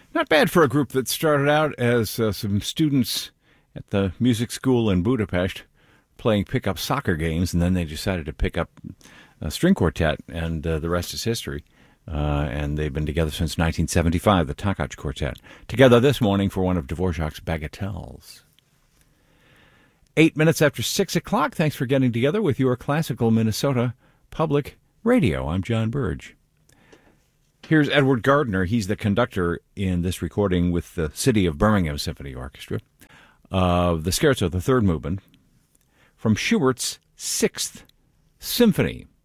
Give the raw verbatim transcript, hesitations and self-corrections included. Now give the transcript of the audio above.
Not bad for a group that started out as uh, some students at the music school in Budapest playing pickup soccer games, and then they decided to pick up a string quartet, and uh, the rest is history. Uh, and they've been together since nineteen seventy-five, the Takács Quartet. Together this morning for one of Dvorak's bagatelles. Eight minutes after six o'clock, thanks for getting together with your classical Minnesota Public Radio. I'm John Burge. Here's Edward Gardner. He's the conductor in this recording with the City of Birmingham Symphony Orchestra of the Scherzo, the third movement, from Schubert's Sixth Symphony.